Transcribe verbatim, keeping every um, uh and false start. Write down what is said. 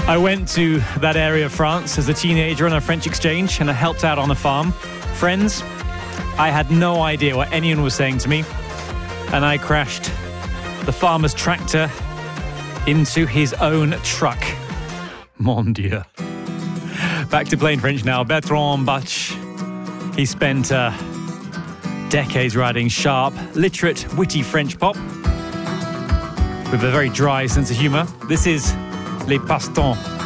I went to that area of France as a teenager on a French exchange, and I helped out on a farm. Friends, I had no idea what anyone was saying to me, and I crashed the farmer's tractor into his own truck. Mon Dieu. Back to plain French now. Bertrand Bach. He spent uh, decades writing sharp, literate, witty French pop with a very dry sense of humour. This is Les Passe-Temps.